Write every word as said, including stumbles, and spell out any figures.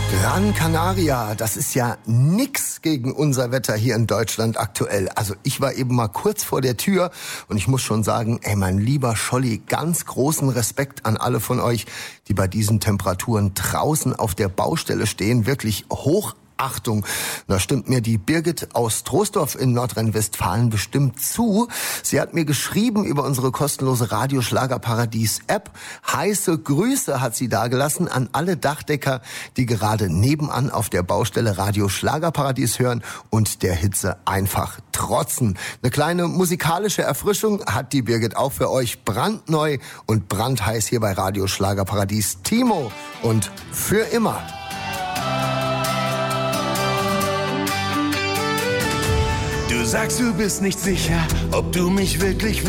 Gran Canaria, das ist ja nix gegen unser Wetter hier in Deutschland aktuell. Also ich war eben mal kurz vor der Tür und ich muss schon sagen, ey, mein lieber Scholli, ganz großen Respekt an alle von euch, die bei diesen Temperaturen draußen auf der Baustelle stehen. Wirklich hoch. Achtung, da stimmt mir die Birgit aus Troisdorf in Nordrhein-Westfalen bestimmt zu. Sie hat mir geschrieben über unsere kostenlose Radio-Schlagerparadies-App. Heiße Grüße hat sie dagelassen an alle Dachdecker, die gerade nebenan auf der Baustelle Radio-Schlagerparadies hören und der Hitze einfach trotzen. Eine kleine musikalische Erfrischung hat die Birgit auch für euch, brandneu und brandheiß hier bei Radio-Schlagerparadies. Timo und für immer. Du sagst, du bist nicht sicher, ob du mich wirklich